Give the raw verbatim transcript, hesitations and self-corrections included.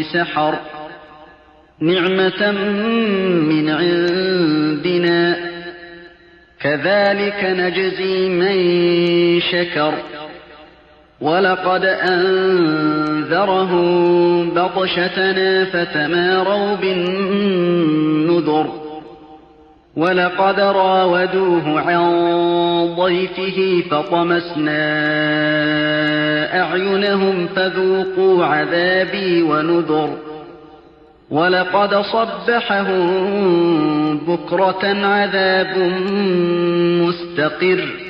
سحر نعمة من عندنا كذلك نجزي من شكر ولقد أنذرهم بطشتنا فتماروا بالنذر ولقد راودوه عن ضيفه فطمسنا أعينهم فذوقوا عذابي ونذر ولقد صبحهم بكرة عذاب مستقر